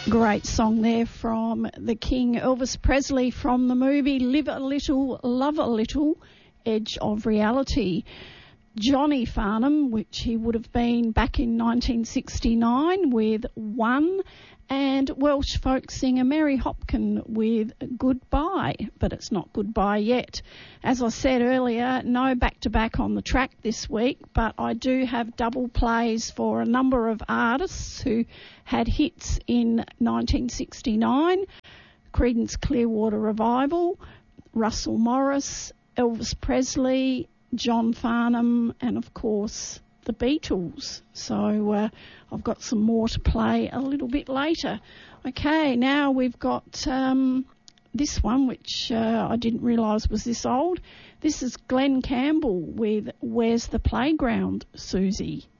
Great song there from the King, Elvis Presley, from the movie Live a Little, Love a Little, Edge of Reality. Johnny Farnham, which he would have been back in 1969 with One, and Welsh folk singer Mary Hopkin with Goodbye, but it's not goodbye yet. As I said earlier, no back-to-back on the track this week, but I do have double plays for a number of artists who had hits in 1969, Creedence Clearwater Revival, Russell Morris, Elvis Presley, John Farnham, and of course the Beatles. So I've got some more to play a little bit later. Okay, now we've got this one, which I didn't realise was this old. This is Glenn Campbell with Where's the Playground, Susie?